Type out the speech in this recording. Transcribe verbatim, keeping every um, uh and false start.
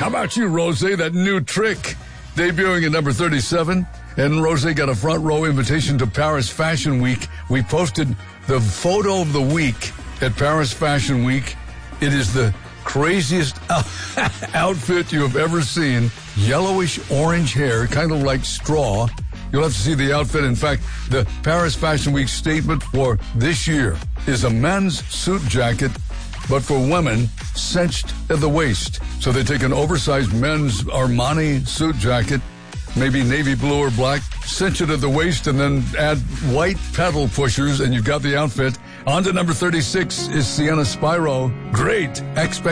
How about you, Rose? That new trick debuting at number thirty-seven. And Rose got a front row invitation to Paris Fashion Week. We posted the photo of the week at Paris Fashion Week. It is the craziest outfit you have ever seen. Yellowish orange hair, kind of like straw. You'll have to see the outfit. In fact, the Paris Fashion Week statement for this year is a men's suit jacket, but for women, cinched at the waist. So they take an oversized men's Armani suit jacket, maybe navy blue or black, cinch it at the waist, and then add white pedal pushers, and you've got the outfit. On to number thirty-six is Sienna Spiro. Great expectations.